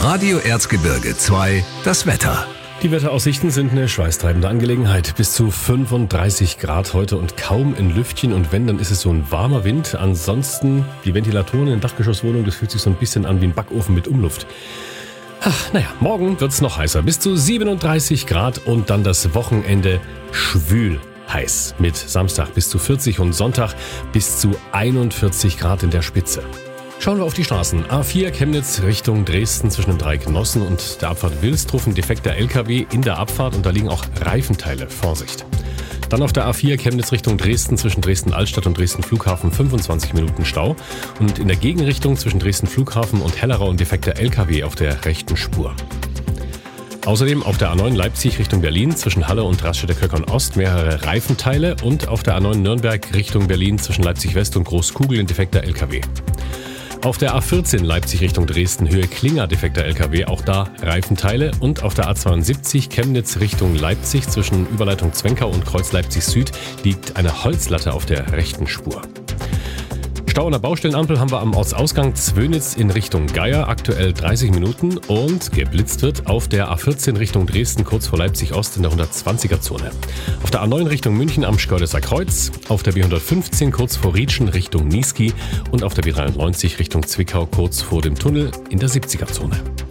Radio Erzgebirge 2, das Wetter. Die Wetteraussichten sind eine schweißtreibende Angelegenheit. Bis zu 35 Grad heute und kaum ein Lüftchen. Und wenn, dann ist es so ein warmer Wind. Ansonsten die Ventilatoren in der Dachgeschosswohnung, das fühlt sich so ein bisschen an wie ein Backofen mit Umluft. Morgen wird's noch heißer. Bis zu 37 Grad und dann das Wochenende schwül heiß. Mit Samstag bis zu 40 und Sonntag bis zu 41 Grad in der Spitze. Schauen wir auf die Straßen. A4 Chemnitz Richtung Dresden zwischen dem Dreieck Nossen und der Abfahrt Wilsdruff, defekter LKW in der Abfahrt und da liegen auch Reifenteile. Vorsicht. Dann auf der A4 Chemnitz Richtung Dresden zwischen Dresden-Altstadt und Dresden-Flughafen 25 Minuten Stau und in der Gegenrichtung zwischen Dresden-Flughafen und Hellerau ein defekter LKW auf der rechten Spur. Außerdem auf der A9 Leipzig Richtung Berlin zwischen Halle und Raststätte-Köckern Ost mehrere Reifenteile und auf der A9 Nürnberg Richtung Berlin zwischen Leipzig West und Großkugel ein defekter LKW. Auf der A14 Leipzig Richtung Dresden Höhe Klinger defekter LKW, auch da Reifenteile. Und auf der A72 Chemnitz Richtung Leipzig zwischen Überleitung Zwenkau und Kreuz Leipzig Süd liegt eine Holzlatte auf der rechten Spur. Stau an der Baustellenampel haben wir am Ortsausgang Zwönitz in Richtung Geier, aktuell 30 Minuten. Und geblitzt wird auf der A14 Richtung Dresden kurz vor Leipzig Ost in der 120er-Zone. Auf der A9 Richtung München am Schkeudesser Kreuz, auf der B115 kurz vor Rietschen Richtung Niesky und auf der B93 Richtung Zwickau kurz vor dem Tunnel in der 70er-Zone.